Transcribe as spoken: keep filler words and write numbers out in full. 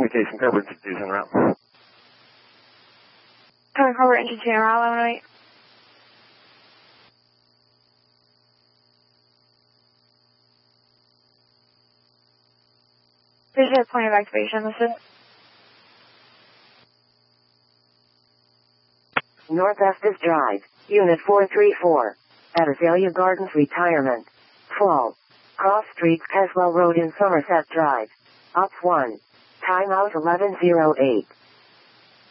communication coverage is en route. Current cover engine two en route, eleven oh eight. Vision at point of activation, listed. North Estes Drive, Unit four three four. At Azalea Gardens Retirement. Fall. Cross Street, Caswell Road in Somerset Drive. Op one. Timeout eleven oh eight.